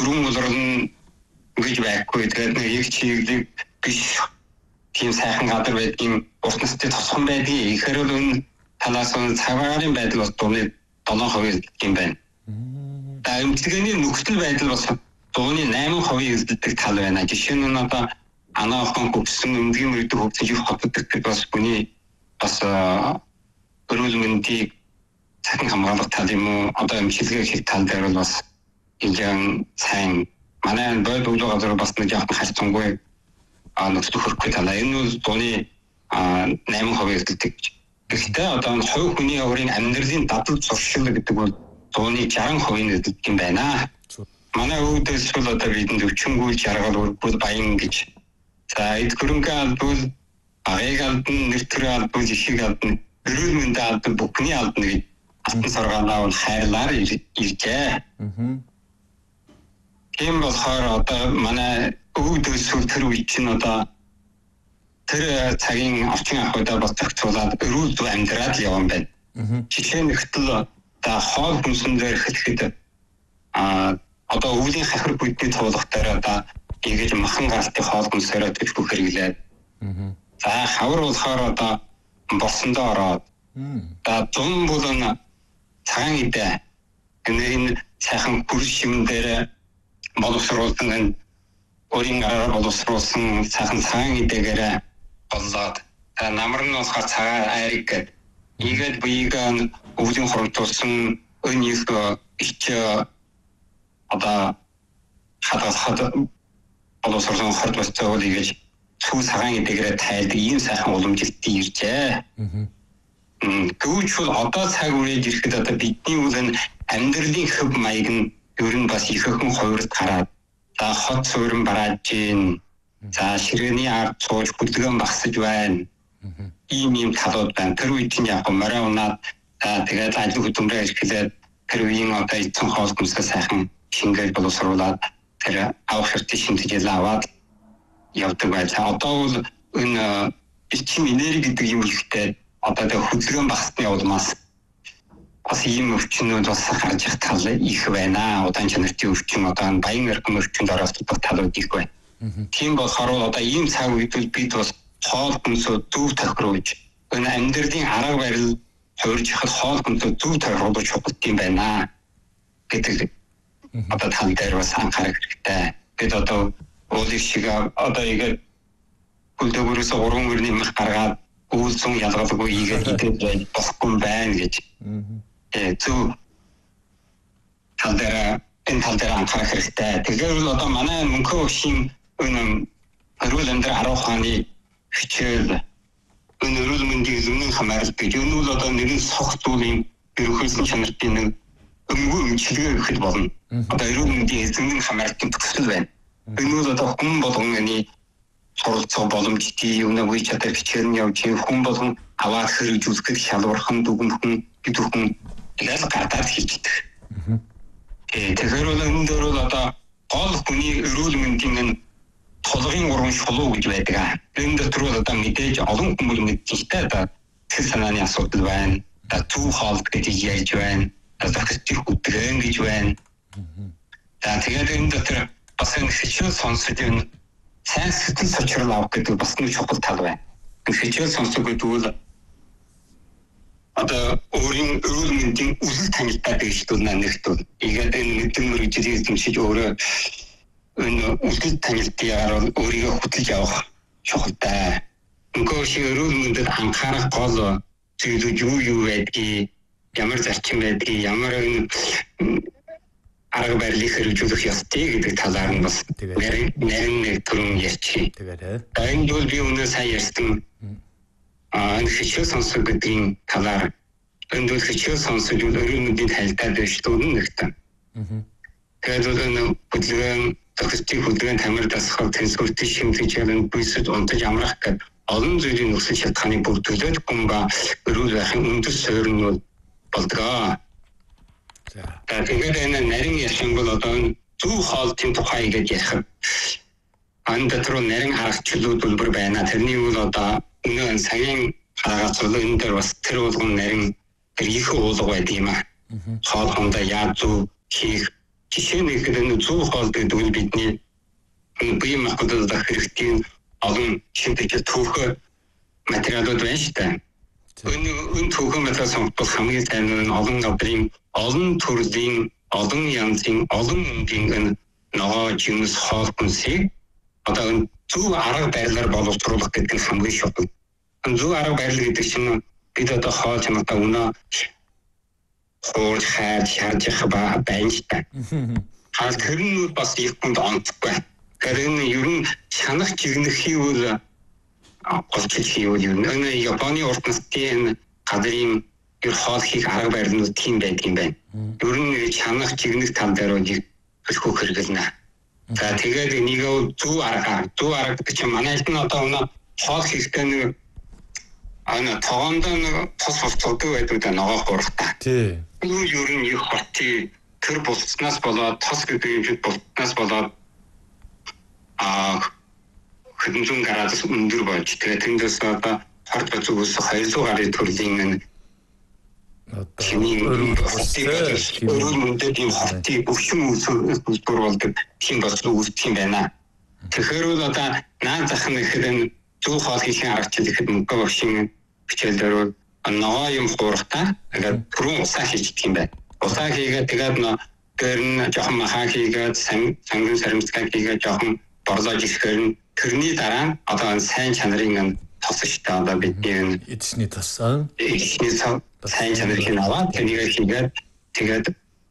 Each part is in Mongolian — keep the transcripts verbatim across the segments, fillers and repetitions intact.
бүрэн улирал гэж байхгүй. Тэгээд нэг их чиглэг биш тийм сайхан газар байдгийн урт настай тосхон байдгийг ихээр бол энэ талаас нь цагаарын байдал бас дууны долоон хувийг юм байна. За эмчилгээний нөхцөл байдал бас дууны найман хувийг эзэлдэг тал байна. Жишээ нь одоо анаахын хөгжсөн өмдгийн мөрөдөг хөгжиж хотдог бас бүний бас өрөөл мэндийг цахим хамгаалах тал юм уу одоо эмчилгээ хийх тал дээр бол бас ийм сайн манай бод үйл газар бас нэг яах хайцангуй а нөхцөл хөрөхгүй талаа. Энэ бол дууны найман хувийг эзэлдэг. Гэхдээ одоо хувь хүний өөрийн амьдралын дадал зуршил гэдэг бол дууны шаран хувийг эзэлдэг юм байна. Манай өвдөс бол одоо бидэнд өвчнгүүл жаргал үргүүл баян гэж. За эд хөрөнгө албал агыг алдан нэр төрөө албал ишиг алдан өрөөл мэндэ алдан бүхний алдан гэж алтан саргаанаа бол хайрлаар иржээ. Тийм болохоор одоо манай өвдөс тэр үе чинь одоо тэр цагийн орчин ахуйдаа бас зохицуулаад өрөөл зүй амьдраад явсан байна. Жишээ нь ихтэл та хоол хүнсэн дээр хэлэхэд а одоо өвлийн хахир бүдний туулах дээр одоо ингэж махан галтын хоол хүнсээр төлөх хэрэглээд. За хавар болохоор одоо босондоо ороод. За зун бол н цагаан идэ. Энэ сайхан бүр шимэн дээр боловсруулсан өөрийн араар боловсруулсан сайхан цагаан идэгээр болоод намар нь болохоор цагаан айрыг гээд ийгээд буйг өвлийн хурамтуулсан өнийх ич одоо хадас хад боловсруулсан хорд босцоо ийгэж цүү цагаан идэгээр тайлдаг ийм сайхан уламжилтын иржээ. Гэвч бол одоо цаг үрээд ирэхэд одоо бидний үл амьдралын хөв маяг нь ер нь бас их хэн хувирд гараад за хот суурин барааж гин за ширээний ард сууж хөдөлгөөн багсаж байна. Ийм ийм талууд байна. Тэр үед нь яг морой унаад тэгээд ажил хөдөлмөрөөр ирэхлээр тэр үеийн одоо эцэн хоол хүнсээ сайхан шингээл боловсруулаад тэр авах хэрэгтэй шинжилгээ аваад явдаг байлаа. Одоо бол энэ эцэг энерги гэдэг юм ихтэй одоо тэр хөдөлгөөн багсны улмаас бас ийм өвчнүүд бас гарч ирэх тал их байна. Удаан чанартай өвчин одоо баян эрхэм өвчнөд оролцдог талууд их байна. Тийм болохоор одоо ийм цаг үед бид бас хоол хүнсөө зөв тохируулж энэ амьдралын арга барил хувирж хад хоол хүнсөө зөв тохируулж чаддаг юм байна гэдэг одоо тал дээр бас анхаарах хэрэгтэй. Бид одоо уулын шиг одоо игээд бүлдөгөрөөс уран өрний мах гаргаад үүлсэн ялгалгүй ийгээд идэж болохгүй байна гэж. Э зөв тал дээр энэ тал дээр анхаарах хэрэгтэй. Тэгэхээр бол одоо манай мөнхөө өшийн энэ өрөөл амьдрал арга ухааны хичээл энэ өрөөл мэндийн зөвнөн хамаарал гэж энэ бол одоо нэгэн согт зүйлийн ерөнхийдөө чанарын нэг өмгөө өмчлөг гэхэд болно. Одоо өрөөл мэндийн зөвнөн хамааралын төсөл байна. Энэ бол одоо хүн болгоны суралцах боломжтой юм нэг үе чадвар хичээл нь явж хүн болгон аваад хэрэгжүүлэхэд шалгуурхан дүгнхэн гэдүүхэн тэгэл гардаад хийдэг. Тэгэхээр бол энэ дөр бол одоо гол хүний өрөөл мэндийн толгын уран шулуу гэж байдаг. Энэ дотор бол одоо мэдээж олон хүмүүс мэдчихтэй одоо тэр санааны асуудал байна. Одоо two halt гэж ярьж байна. Одоо хэвчээ хөдөлгөөн гэж байна. За тэгээд энэ дотор бас энэ хичээл сонсож энэ сайн сэтгэл сочрол авах гэдэг бас нэг чухал тал байна. Хичээл сонсох гэдэг бол одоо өөрийн өрөөл мэндийн үйл танилтаа дэвшдэг нэгтгэл. Тэгээд энэ мэдэн мөрөжлийг эзэмшиж өөрөө энэ үйл танилтыг өөрийгөө хөтлөж явах чухалтай. Нөгөө шиг өрөөл мөндөд анхаарах гол зүйлүүд юу юу байдгийг, ямар зарчим байдгийг, ямар арга барилыг хэрэгжүүлэх ёстой гэдэг талаар нь бас нарийн нэг төрөн ярьчих. Тэгээд энэ бол би өнөө сайн ярьсан а энэ хичээл сонсох гэдгийн талаар энэ бол хичээл сонсож өрөөл мэндийн тайлтаа дэвшдэг нэгтэй. Тэгээд энэ хөдөлгөөн төгсдгийг хөдөлгөөн тамир дасгал тэнцвэртэй шимтгэж явсан бүсэд унтаж амрах гэдэг олон зүйлийн нөхцөл шалтгааныг бүрдүүлээд хүн ба өрөөл байхын өндөр суурин болдог. Тэгээд энэ нарийн яшин бол одоо зөв хоолтын тухай ингэж ярих. Анд дотор нарийн харгачлууд үлбэр байна. Тэрний үл одоо өнөө цагийн харгачлал энэ дээр бас тэр болгон нарийн тэр их уулга байдаг юм аа. Хоол хондоо яаж зөв хийх, жишээ нь ихэд зөв хоол гэдэг нь бидний бие махбодод хэрэгтэй олон шинжлэх түүх материалууд байна шүү дээ. Энэ энэ түүх материал сонгох хамгийн сайн нь олон газрын олон төрлийн олон янзын олон өнгийн ногоо жимс хоол хүнсийг одоо зөв арга барилаар боловсруулах гэдэг нь хамгийн чухал. Зөв арга барил гэдэг чинь бид одоо хоол чанартай өнөө хоол хайр шаарж байгаа байна шүү дээ. Хаас тэрнүүд бас их хүнд онцгүй. Тэрэн ер нь шанах жигнэхий үл голчиж хийвэл ер нь энэ Японы урт насны гадрын ер хоол хийх арга барилнууд тийм байдаг юм байна. Ер нь шанах жигнэх тал дээр үгийг төлхөх хэрэглэнэ. За тэгээд нэг зөв арга зөв арга гэдэг чинь манай хэлсэн одоо өнөө хоол хийхдээ нэг ана тоогонд нэг тос болцдог байдаг да ногоо хуурахтаа. Тий. Энэ ер нь их хотын тэр болцснаас болоод тос гэдэг юм шиг болцснаас болоод а хэдэн градус өндөр болж тэгээд тэндээс одоо хорт бацугаас хоёр зуун гарын төрлийн хэмнэн өөрөөр мөндөд юм хортыг өвчин үйлдвэр болдог тийм болсон үүсэх юм байна. Тэгэхээр бол одоо наад зах нь ихэд зөв хоол хийх арга чинь ихэд мөнгө багшийн хичээлээр ногоо юм хуурахтаа ингээд түрүүн усаа хийчих юм байна. Усаа хийгээд тэгээд нөө дээр нь жоохон махаа хийгээд сангин сарамсгай хийгээд жоохон борлож ирэхээр нь тэрний дараа одоо сайн чанарын тосчтой одоо бидний эцсний тос аа эцсний сайн чанарыг аваад тэнийг хийгээд тэгээд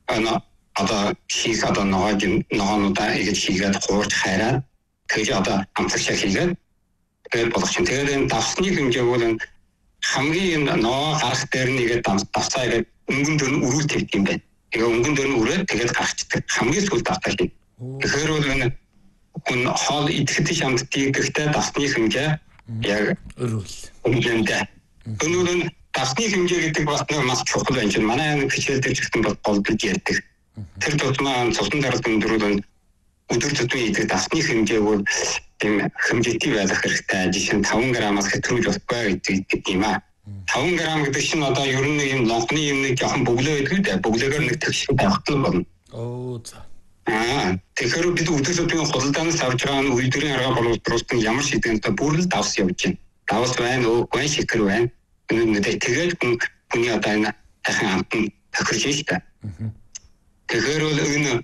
одоо хийх одоо ногоо ногоонуудаа ингэж хийгээд хуурч хайраад тэгээд одоо амтлагчаа хийгээд тэгээд болох чинь тэгээд энэ давсны хэмжээг бол хамгийн ногоо гарах дээр нэгээд давсаа игээд өнгөн дөр нь өрүүл тавьд юм байна. Тэгээ өнгөн дөр нь өрөөд тэгээд гарчдаг хамгийн сүүлд давтаа хий. Тэгэхээр бол энэ хүн хоол идэхэд шамдтыг гэхдээ давсны хэмжээ яг өрүүл. Үнэндээ. Өнөөдөр давсны хэмжээ гэдэг бас нэг маш чухал байна чинь манай хичээл дээр ч гэсэн бол голдож ярьдаг. Тэр тусмаа цусан даралт өндөрүүл өдөр тутмын идэг давсны хэмжээг бол тийм хэмжээтэй байх хэрэгтэй. Жишээ нь таван граммаас хэтрүүлж болохгүй гэдэг юм аа. таван грамм гэдэг чинь одоо ер нь юм лонхны юм нэг жоохон бөглөө байдаг дээ. Бөглөөгөр нэг тэгшиг тавхтал болно. Оо за. Аа тэгэхээр бид өдөр тутмын худалдаанаас авч байгаа нь үйлдвэрийн арга боловсруулалтын ямар шийдвэртэй бүр л давс явж байна. Давс байна уу, гон шикэр байна. Тэгээд хүний одоо энэ дахин амтан тохирж байна. Тэгэхээр бол энэ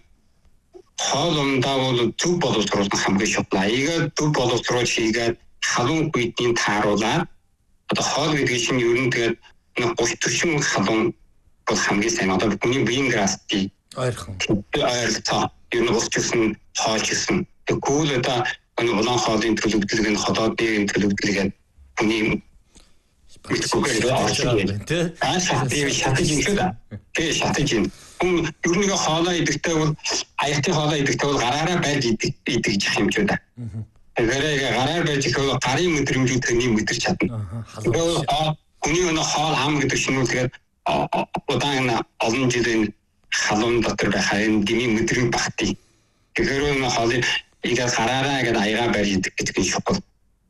хоол ундаа бол зөв боловсруулах хамгийн чухал. Ийгээд зөв боловсруулж хийгээд халуун гүйдийн тааруулаад одоо хоол гэдэг чинь ер нь тэгээд гурт төршин халуун бол хамгийн сайн. Одоо хүний биеийн грасти ойрхон. Ойрхон. Ер нь уусчихсан хоол гэсэн. Тэгвэл одоо энэ улаан хоолын төлөвлөлийг нь ходоодын төлөвлөлийг хүний мэдгүйгээр авч байгаа тийм. Аа шатыг шатыг юм шүү дээ. Тэгээ шатыг юм. Хүн ер нь хоолоо идэхдээ бол аяхтын хоолоо идэхдээ бол гараараа байж идэж юм шүү дээ. Тэгэхээр гараар байж ихэв гарын мэдрэмжүүд тэний мэдэрч чадна. Тэгэхээр хүний өнө хоол хам гэдэг чинь үл тэгээд удаан олон жилийн халуун дотор байх энэ дими мэдрэмж багтыг. Тэгэхээр өнө хоолыг игээд гараараа гэдэг аяга барь идэх гэдэг нь шокол.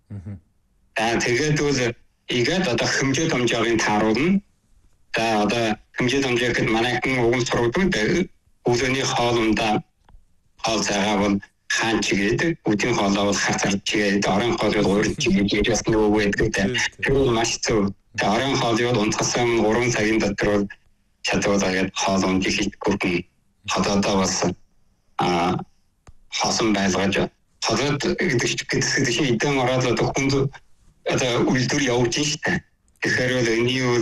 Аа тэгээд бол игээд одоо хэмжээ дамжаагийн тааруулна. За одоо хэмжээ дамжаа гэхэд манайхан уган сургууль өглөөний хоолундаа хоол цагаа бол хаан чигээд үдийн хоолоо бол хацар чигээд орон хоол бол урд чигээд яс нөгөө гэдэг. Тэр маш зөв. Орон хоол бол унтахсан гурван цагийн дотор бол чадвараад хоол ундыг хийхгүй. Хотоодоо бас а хасан байлгаж хотод гэдэг гэдэг чинь эдэн ороод одоо хүнд одоо үйлдвэр явуулж штэ. Тэгэхээр бол энэ бол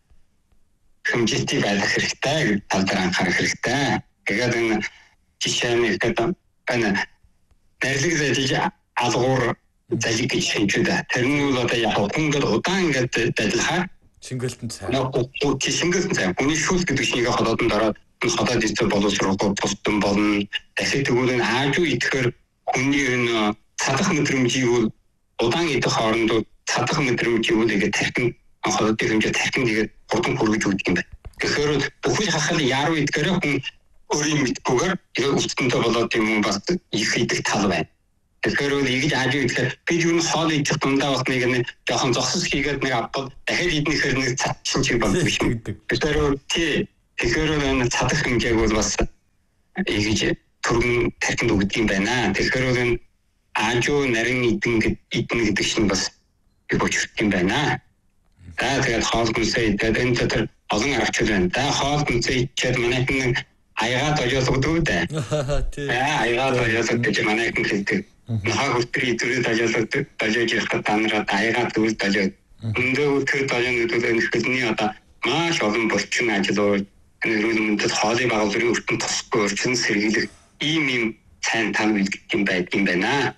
хэмжээтэй байх хэрэгтэй тал дээр анхаарах хэрэгтэй. Тэгээд энэ жишээ нь гэдэг энэ нэрлэг зэжиж алгуур залиг гэж хэлдэг. Тэр нь бол одоо яг хүнгээд удаан ингээд ажиллахаар шингэлтэн цай. Нэг шингэлтэн цай. Хүний шүүл гэдэг чинь яг ходоодон дараа ходоод идэх боловсруулах тусдан болно. Дахид тэгвэл аажуу идэхээр хүний энэ цадах мэдрэмжийг бол удаан идэх хоорондоо цадах мэдрэмжийг бол ингээд тархин ходоодын хэмжээ тархин тэгээд хурдан хүргэж өгдөг юм байна. Тэгэхээр бүхэл хахал яруу идэхээр хүн өөрийн мэдгүйгээр яг өвчтөнтэй болоод юм бас их идэх тал байна. Тэгэхээр үл ингэж аажуу идэхээр бид юу н хоол идэх дундаа бас нэг нэг жоохон зогсос хийгээд нэг авбал дахиад иднэхээр нэг цадчин чиг болдог юм. Тэгэхээр тий тэгэхээр энэ цадах хэмжээг бол бас ингэж төрөн тархинд өгдөг юм байна. Тэгэхээр бол энэ аажуу нарийн эдэн эдэн гэдэг чинь бас их учиртай юм байна. За тэгээд хоол хүнсээ идээд энэ дотор олон аргачлал байна. За хоол хүнсээ идчихэд манайхан аягаад оёолгодог дээ. Тийм. Аягаад оёолгодог гэж манайхан хэлдэг. Нахаа хүртэл идвэрээ дажуулдаг, дажуулж явах танараа аягаад зүйл дажууд. Өндөө тэр дажуулнууд энэ хэлний одоо маш олон булчин ажил эрүүл мэндэд хоолой байгууллагын өртөнд тусахгүй өрчин сэргийлэх ийм юм сайн тал бэлдэх юм байдаг юм байна.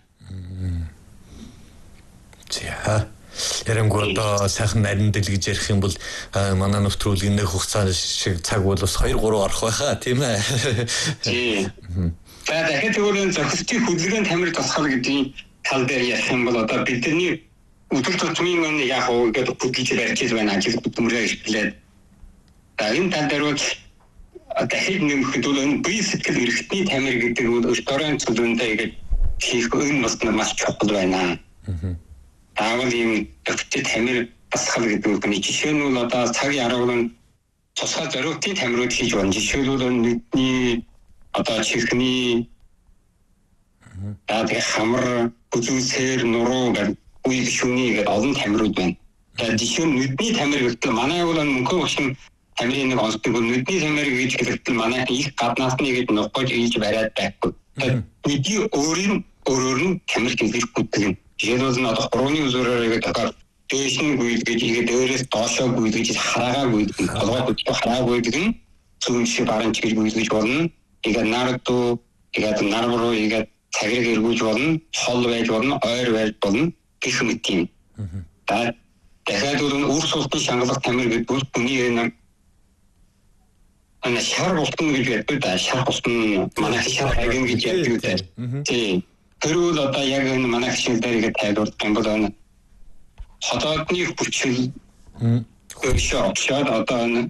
За Ярангуй одоо сайхан нарийн дэл гэж ярих юм бол манай нэвтрүүлгийн нэг хугацаа шиг цаг бол бас two three орох байхаа тийм ээ. Тийм. За дахиад өөрийн зохистын хөдөлгөөний тамир тусгал гэдгийг тал дээр ярих юм бол одоо бидний өдөр тутмын яг уу гэдэг бүдгийж барьж байна ажил хөдөлмөрөө эрхлээд. За энэ тал дээр бол дахиад нэмэхэд бол энэ бие сэтгэл эрхтний тамир гэдэг нь өртөрийн цөлөндөө ингэж хийх энэ бас маш чухал байна. Таавал ийм өвчтөд тамир тусгал гэдэг нь жишээ нь бол одоо цагийн аргууд тусгал зориултын тамирууд хийж байна. Жишээлбэл нүдний одоо чихний одоо хамар үзүүлсээр нуруу гэдэг үе шүний гэдэг олон тамирууд байна. Тэгээд жишээ нь нүдний тамир гэдэг манай бол мөнхөө багшин тамирын нэг онцлог нүдний тамир гэж хэлэхдээ манай их гаднаас нь ингэж нуггож ийж бариад байхгүй. Тэгээд нүдний өөрийн өөрөөр нь тамир гэж бүтгэн. Жишээлбэл нь одоо хурууны үзүүрээр гэдэг дээш нь гүйдгэж игээд дээрээс доошоо гүйдгэж хараагаа гүйдгэн толгой хөдлөө хараа гүйдгэн зүүн шиг баран чиг гүйдгэж болно. Тэгээд нарду тэгээд нар руу игээд цагирыг эргүүлж болно, хол байж болно, ойр байж болно гэх мэт юм. За дахиад бол үрс усны шангалах тамир гэдэг бол хүний нэг ана шар болтон гэж яддаг да шар болтон манай шар хагин гэж яддаг да. Тийм. Тэр бол одоо яг энэ манай хшил дээр игээд тайлбарлах юм бол энэ хотоодны хүчил өөршөө очоод одоо энэ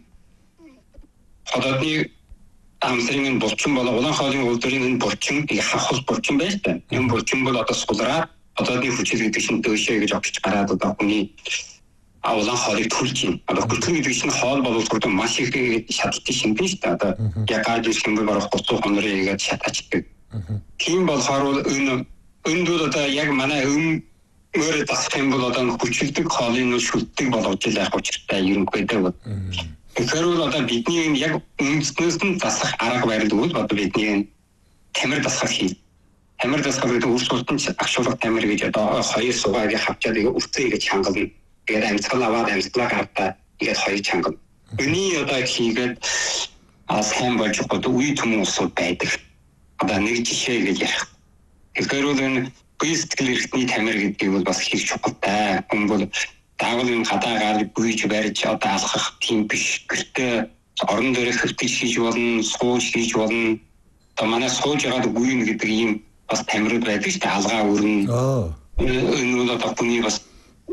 хотоодны амсрын булчин болоо улаан хоолын үйлдвэрийн энэ булчин их хавхал булчин байж та. Энэ булчин бол одоо сулраад хотоодны хүчил гэдэг чинь дөөшөө гэж огч гараад одоо хүний улаан хоолыг түлж юм. Одоо хүчил гэдэг чинь хоол боловсрол маш их шатлалтын шингэн шүү дээ. Одоо яг гаж ирсэн бол барах гоцоо хонорыг игээд шатаачдаг. Тийм болохоор энэ энд бол одоо яг манай өм өөрөө тасах юм бол одоо хүчилдэг хоолын шүлтдэг болгож яах учиртай ерөнхийдөө. Тэгэхээр бол одоо бидний яг үндэснээс нь засах арга барил бол одоо бидний тамир засах хий. Тамир засах гэдэг үрс усны агшуулгын тамир гэж одоо хоёр сугааг хавчаад ингээ үрцээ гэж чангална. Тэгээд амьсгал аваад амьсгалаа гартаа ингээд хоёр чангал. Өний одоо хийгээд сайн болж байгаа үе түмэн усуд байдаг. Одоо нэг жишээ гэж ярих. Тэгэхээр бол энэ бие сэтгэл эрхтний тамир гэдэг бол бас их чухалтай. Хүн бол таавал энэ хадаагаар бүйж барьж одоо алхах тийм биш. Гэртээ орон дээрээ хөвтөж хийж болно, сууж хийж болно. Одоо манай сууж ягаад гүйн гэдэг ийм бас тамирууд байдаг шүү дээ. Алгаа өрнө. Аа. Энэ бол одоо хүний бас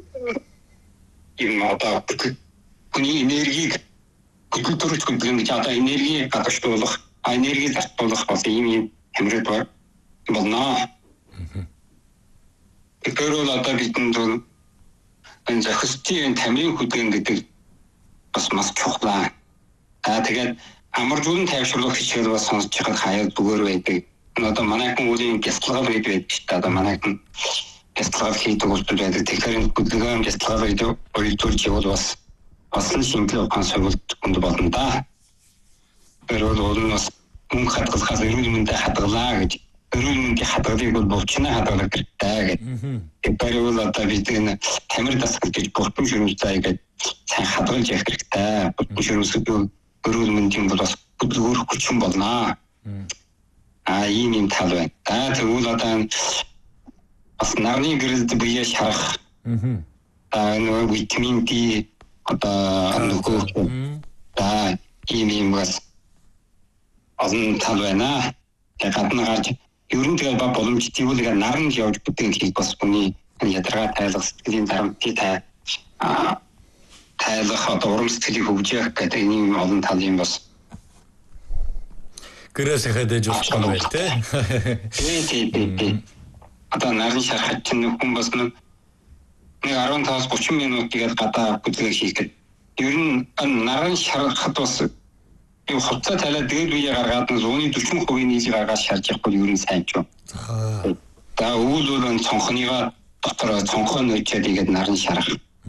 ийм одоо хүний энергийг хөдөлгөөрч гэдэг нь одоо энерги гадагшлуулах, энерги зарцуулах бас ийм ийм тамирууд болно. Тэгэхээр бол одоо бидэнд бол энэ зохистын тамирын хөдөлгөөн гэдэг бас маш чухал. Аа тэгээд амар зүрэн тайвшруулах хичээл бас сонсож байхад хаяа зүгээр байдаг. Одоо манайхан үеийн гясалгал байдаг шүү дээ. Одоо манайхан гясалгал хийдэг үйлдэл байдаг. Тэгэхээр хөдөлгөөн гясалгал гэдэг үйлдвэрч бол бас бас л шинжлэх ухааны сургуульд болно да. Тэр бол бас мөнгө хадгалахаас эрүүл мэндэд хадгалаа гэж эрүүл мэндийн хадгалыг бол булчнаа хадгалах хэрэгтэй гэдэг. Тэгэхээр бол одоо бид энэ тамир дасгал гэж бүртэн ширүүлзээ гэж сайн хадгалж явах хэрэгтэй. Бүртэн ширүүлсэд эрүүл мэндийн бол бас хөдөлгөөр хүчин болно. Аа ийм юм тал байна. Аа тэгвэл одоо бас нарны гэрэлд бие шарах. Аа нөгөө витамин D одоо нөгөө аа ийм юм бас олон тал байна. Тэгээд гадна гарч ер нь тэгээд ба боломжтой юу л наран явж бүтээн хийх бас хүний ядаргаа тайлах сэтгэлийн дарамтыг тай тайлах одоо урам сэтгэлийг хөгжих гэдэг ийм олон тал юм бас гэрээс хэдэж болох юм байл те. Тийм тийм тийм. Одоо наран шарахад чинь хүн бас нэг twelve-аас thirty минут тэгээд гадаа бүтлэг хийхэд ер нь наран шарахад бас юу хувцас талаа дээд үе гаргаад нь зууны дөрвөн хувийн нийлийг гаргаад шарж явахгүй юу нь сайн ч юм. За өвөл өвөл цонхныгаа дотор цонхон өчөөд игээд наран шарах.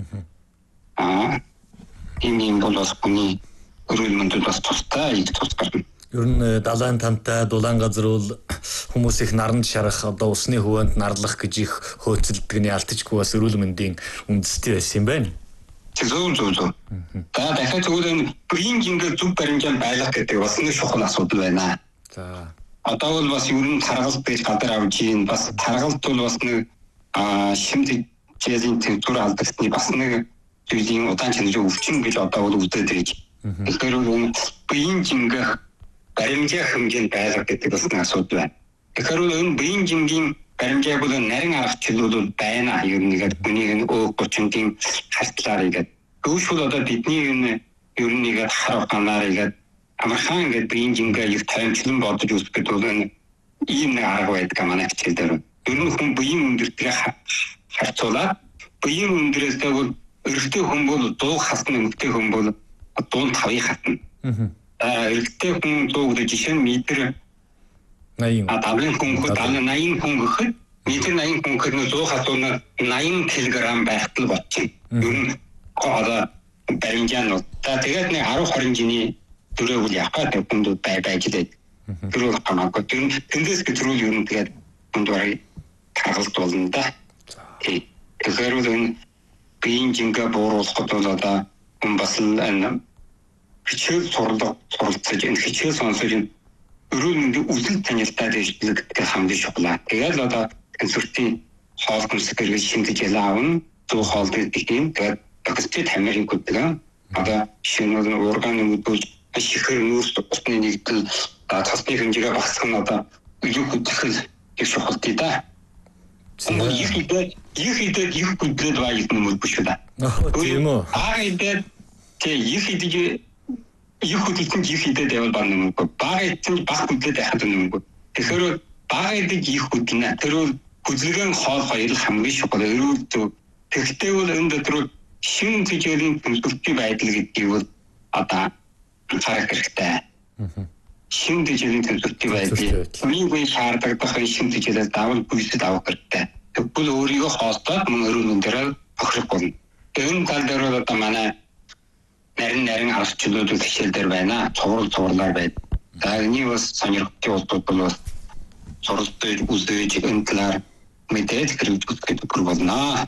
Аа. Ийм юм бол бас хүний өрөөл мөндөд бас тустай их тус гарна. Ер нь далайн тантай дулаан газар бол хүмүүс их наранд шарах одоо усны хөвөнд нарлах гэж их хөөцөлдөг нь алдчихгүй бас өрөөл мэндийн үндэстэй байсан юм байна. Зөв зөв зөв. За дахиад зөвхөн биеийн жингээ зүг баримжаан байлгах гэдэг бас нэг чухал асуудал байна. За. Одоо бол бас ер нь таргалт гэж гадар авж ийн бас таргалт бол бас нэг шимдэг жилийн төвтөр алдагсны бас нэг зүйлийн удаан чанарын өвчин гэж одоо бол үздэг гэж. Тэгэхээр бол биеийн жингээ баримжаа хэмжээнд байлгах гэдэг бас нэг асуудал байна. Тэгэхээр энэ биеийн жингийн баримжааг бол нарийн аргачлал байна. Ер нь нэгэд бүнийг өө гочингийн хартлаар игээд гүйшүүл одоо бидний энэ ер нь нэгэд харах ганаар игээд амархан ингээд биеийн жингээ их таймчлан бодож үзэх гэдэг бол ийм нэг арга байдаг манай хичээл дээр. Ер нь хүн биеийн өндөртөө харьцуулаад биеийн өндөрөөсөө бол эрэгтэй хүн бол дуу хасна, эмэгтэй хүн бол дуун тавыг хатна. Аа эрэгтэй хүн дуу гэдэг жишээ нь метр наян. А тавын хүн хөл наян хүн гэхэд метр наян хүн гэхэд дуу хасуuna наян килограмм байхтал болчих. Ер нь одоо баримжаан. За тэгээд нэг арав хорин жилийн дөрөв үл яхаад хүнд бай байж дээ. Дөрөв хамаагүй. Тэндээс гэтрүүл ер нь тэгээд хүнд барыг тагалт болно да. Тэгэхээр энэ биеийн жингээ бууруулахад бол одоо хүн бас энэ хичээл сурлага суралцаж энэ хичээл сонсож өрөөл мэндийн үзэл танилтаа дэвшлэг гэх хамгийн чухал. Тэгээд л одоо консультийн хоол хүнс гэрэл шингэж ялаа авна. Зөв хоол гэдэг юм. Тэгээд багцтэй тамирын гэдэг. Одоо шинэ органы мэдүүлж шихэр нүүрс усны нэгдэл тасны хэмжээгээ багасгах нь одоо юу хөдөлгөл их чухал тий да. Их идэ их идэ их хөдөлгөл байгаад юм бол биш үү да. Тийм үү. Аа идэ тий их идэ их хөдөлгөнд их идэ дэвэл баг юм уу. Бага идэж баг хөдлөд байхад юм уу. Тэгэхээр бага идэж их хөдлөнө. Тэр бол хөдөлгөөний хоол хоёр хамгийн чухал. Эрүүл зөв. Тэгтээ бол энэ дотор шин тэжээлийн төлөвлөлтийн байдал гэдгийг бол одоо харах хэрэгтэй. Шин тэжээлийн төлөвлөлтийн байдал. Үүнийг шаардлагатай шин тэжээлээс давал бүсэд авах хэрэгтэй. Тэгвэл өөрийгөө хоолтоод мөн эрүүл мэндээр тохирох болно. Энэ тал дээр бол одоо манай нарийн нарийн аргачлалууд хичээл дээр байна. Цуврал цувралаар байна. За энийг бас сонирхтын улсууд бол суралцж үзэж энэ талаар мэдээж хэрэгжүүлэх гэдэг болно.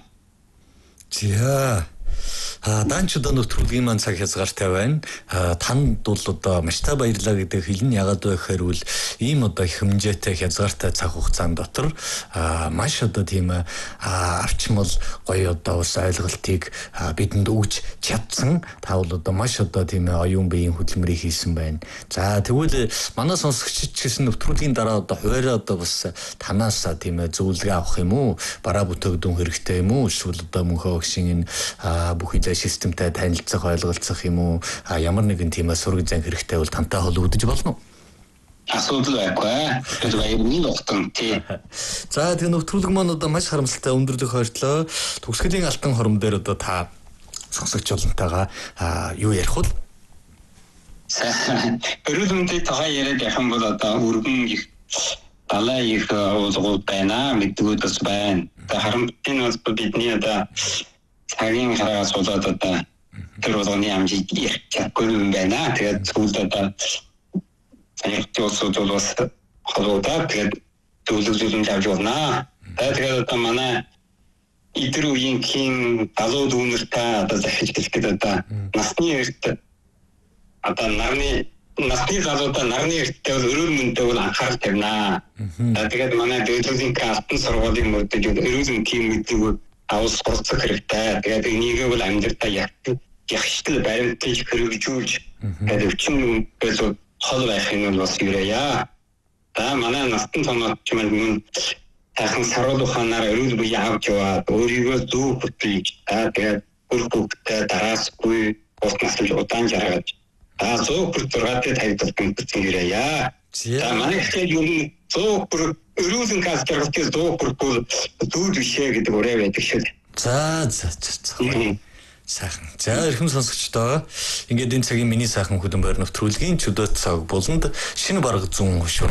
За А данчд өнөтрүүлгийн маань цаг хязгаартай байна. Танд бол одоо маш та баярлалаа гэдэг хэлнэ. Ягаад вэ гэхээр үл ийм одоо хэмжээтэй хязгаартай цаг хугацаанд дотор маш одоо тийм арчмал гоё одоо ус ойлголтыг бидэнд өгж чадсан. Та бол одоо маш одоо тийм оюун биеийн хөдөлмөрийг хийсэн байна. За тэгвэл манай сонсогчид ч гэсэн нэвтрүүлгийн дараа одоо хуваараа одоо бас танаас тийм зөвлөгөө авах юм уу? Бараа бүтээгдэхүүн хэрэгтэй юм уу? Эсвэл одоо мөнхөө өгшин энэ бүх системтэй танилцах, ойлголцох юм уу? Ямар нэгэн тийм сураг зан хэрэгтэй бол тантай холбогдож болно уу? Асуудал байхгүй. Тэр баярын нутган тий. За тэгээ нэвтрүүлэг маань одоо маш харамсалтай өндөрлөх хойшлоо. Төгсгөлийн алтан хором дээр одоо та сонсогч олонтойгоо юу ярих вэ? Эрүүл мэндийн тухай яриад явах юм бол одоо өргөн их далай их уулзгууд байна, мэдгүүд бас байна. Харамтын бас бидний одоо цагийн хараас болоод одоо тэр болгоны амжилт чадгүй юм байна. Тэгээд сүүлд одоо санийхтын улсууд бол бас холбогдоод тэгээд зөвлөгөөлөнд авч байна. Тэгээд одоо манай идэр үеийн хийн далуу дүүнэртэй одоо захиж хэлэхэд одоо насны эрт одоо нарны насны залуудаа нарны эрттэй бол эрүүл мэндэд бол анхаарал тавина. Тэгээд манай дэвтэрийн алтан сургуулийн мөрдөж эрүүл мэндийн мэдээлэл авал сурцах хэрэгтэй. Тэгээд энийг бол амьдралдаа ягштал баримтаж хэрэгжүүлж тэгээд өвчин бол хол байх юм бол бас юуяа. Та манай настан томооч маань тахан саруул ухаанаар эрүүл бие авч яваад өөрийгөө зөв хөтлөж тэгээд бүр бүгдээ дараасгүй ус насч удаан жаргаж аа зөв бүр зургаатай тавьдаг юм юуяа. За манай ихтэй юу зөв бүр эрүүл газ жаргалтай зөв бүр дүүд бишээ гэдэг үрээ байдаг шүү. За за за. Сайхан. За эрхэм сонсогчдоо ингээд энэ цагийн миний сайхан хөдөн байр нэвтрүүлгийн чөдөд цаг болонд шинэ бараг зүүн хошуур